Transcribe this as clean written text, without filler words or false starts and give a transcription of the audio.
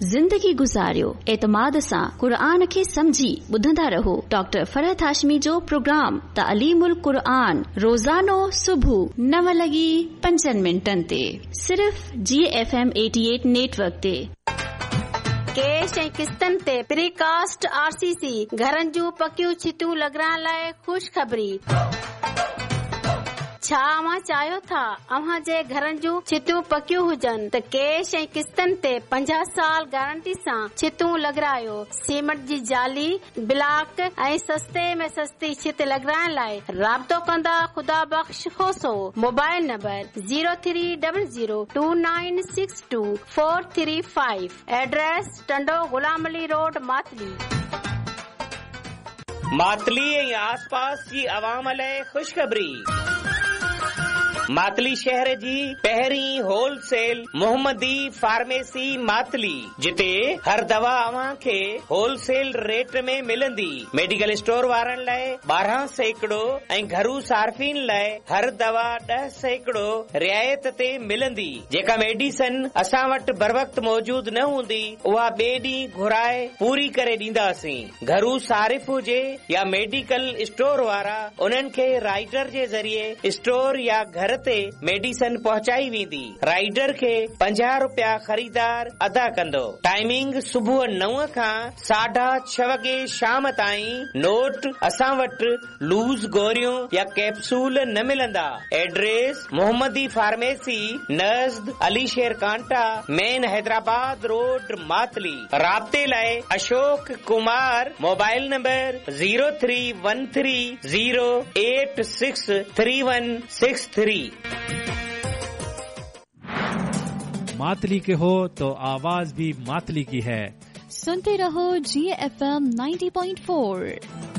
ज़िंदगी गुज़ारियो एतमाद सां क़ुरान खे समझी ॿुधंदा रहो। डॉक्टर फरहत हाशमी जो प्रोग्राम तालीमुल क़ुरान रोज़ानो सुबुह 9:05 ते सिर्फ़ GFM 88 नेटवर्क ते। कैश ऐं किस्तनि ते प्रीकास्ट RCC घरनि जूं पकियूं छितूं लॻाइण लाइ ख़ुशख़बरी। छा अव्हां चाहियो था अव्हां जे घरनि जूं छितूं पकियूं हुजनि त कैश ऐं किस्तनि ते 50 साल गारंटी सां छितूं लॻारायो। सीमेंट जी जाली ब्लॉक ऐं सस्ते में सस्ती छित लॻाइण लाइ राब्तो कंदा ख़ुदा बख़्श खोसो। Mobile number 03002962 address Tando Ghulam Ali road Matali. Matali ऐं आसपास जी अवाम लाइ ख़ुशख़बरी। मातली शहर जी पहिरीं होलसेल मोहम्मदी फार्मेसी मातली, जिते हर दवा अव्हां खे होलसेल रेट में मिलंदी। मेडिकल स्टोर वारनि लाइ 12% ऐं घरू सार्फिन लाइ हर दवा 10% रियायत ते मिलंदी। जेका मेडिसन असां वटि बर वक्त मौजूद न हूंदी उहा ॿिए ॾींहुं घुराए पूरी करे ॾींदासीं। घरू सारिफ हुजे या मेडिकल स्टोर वारा उन्हनि खे राइडर जे ज़रिए स्टोर या घर ते मेडिसन पहुचाई वेंदी। राइडर खे 50 रुपया ख़रीदार अदा कंदो। टाइमिंग सुबुह 9 खां 6:30 वॻे शाम ताईं। नोट असां वटि लूज़ गोरियूं या कैप्सूल न मिलंदा। एड्रेस मोहम्मदी फार्मेसी नज़द अली शेर कांटा मेन हैदराबाद रोड मातली। राब्ते लाइ अशोक कुमार मोबाइल नंबर 0313086363। मातली के हो तो आवाज भी मातली की है। सुनते रहो GFM 90.4।